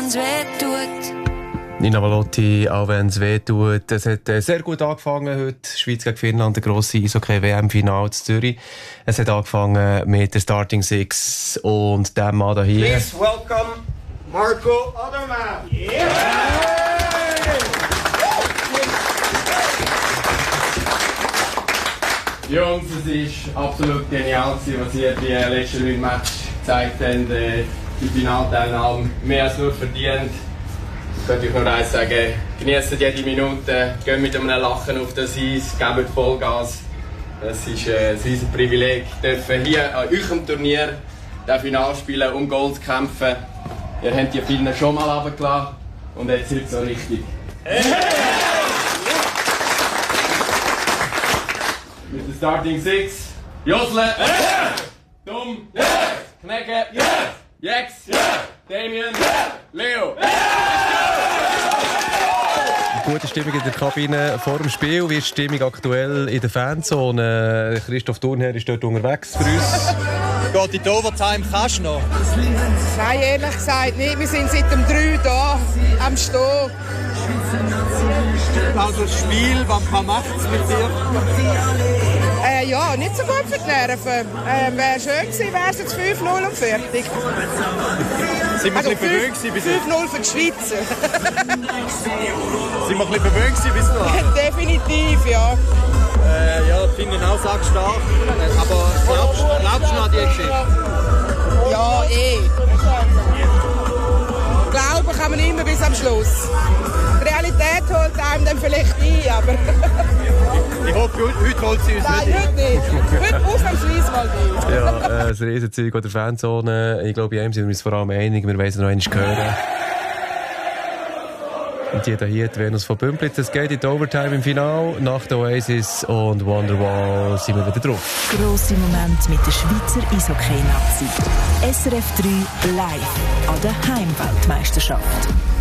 wenn's weh tut. Nina Valotti, auch wenn es weh tut. Es hat sehr gut angefangen heute. Schweiz gegen Finnland, der grosse Eishockey-WM-Final zu Zürich. Es hat angefangen mit der Starting Six und dem Mann hier. Please welcome Marco Odermatt. Yeah! Jungs, es war absolut genial, was ihr die letzten 9 Matches gezeigt habt. Die Finalteilnahme mehr als nur verdient. Ich könnte euch nur eins sagen, genießt jede Minute, geht mit einem Lachen auf das Eis, gebt Vollgas. Es ist ein riesiges Privileg, dürfen hier an eurem Turnier das Finale spielen, um Gold zu kämpfen. Ihr habt die Finnen schon mal runtergelassen und jetzt wird es so richtig. Mit der Starting Six: Josle, Dumm, Knecke, Jex, Damien, Leo. Gute Stimmung in der Kabine vor dem Spiel. Wie ist die Stimmung aktuell in der Fanzone? Christoph Thurnherr ist dort unterwegs für uns. Geht in die Overtime, kannst du noch? Nein, ehrlich gesagt nicht. Wir sind seit dem 3 da am Stehen. Also das Spiel, was macht es mit dir? Ja, nicht so gut für die Nerven. Wäre schön gewesen, wäre es jetzt 5-0 und fertig. Sind wir ein bisschen verwöhnt bis jetzt? 5-0 für die Schweizer. Sind wir ein bisschen verwöhnt bis dahin? Definitiv, ja. Ja, ich finde ihn auch stark. Aber glaubst du noch an die Geschichte? Ja, Glauben kann man immer bis am Schluss. Die Realität holt einem dann vielleicht ein, aber... Ich hoffe, heute holt sie uns Nein, nicht. heute nicht. Heute ausnahmsweise mal nicht. Ja, das Riesenzeug an der Fanzone. Ich glaube, bei ihm sind wir uns vor allem einig. Wir wollen es noch einmal hören. Und die hier, die Venus von Bümplitz. Es geht in die Overtime im Finale. Nach der Oasis und Wonderwall sind wir wieder drauf. Grosse Momente mit der Schweizer Eishockey-Nazi. SRF 3 live an der Heimweltmeisterschaft.